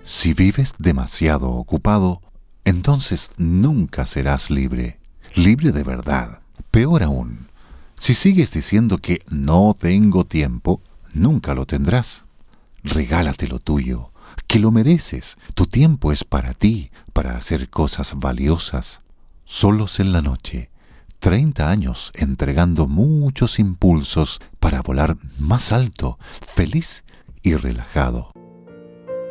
Si vives demasiado ocupado, entonces nunca serás libre, libre de verdad. Peor aún, si sigues diciendo que no tengo tiempo, nunca lo tendrás. Regálate lo tuyo, que lo mereces. Tu tiempo es para ti, para hacer cosas valiosas. Solos en la noche, 30 años entregando muchos impulsos para volar más alto, feliz y relajado.